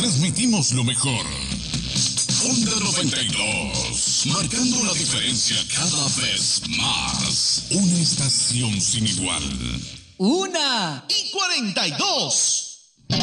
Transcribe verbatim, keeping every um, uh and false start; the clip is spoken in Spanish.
transmitimos lo mejor. Onda noventa y dos, marcando la diferencia cada vez más. Una estación sin igual. Una y cuarenta y dos.